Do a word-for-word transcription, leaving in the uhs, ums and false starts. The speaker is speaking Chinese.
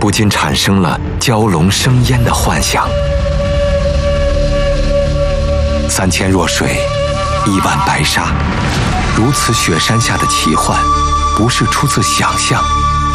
不禁产生了蛟龙生烟的幻想。三千弱水，一碗白沙，如此雪山下的奇幻，不是出自想象，